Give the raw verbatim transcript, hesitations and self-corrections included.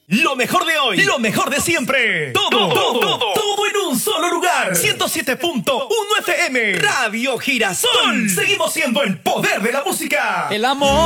Lo mejor de hoy, lo mejor de siempre. Todo, todo, todo, todo en un solo lugar. ciento siete punto uno F M. Radio Girasol. Seguimos siendo el poder de la música. El amor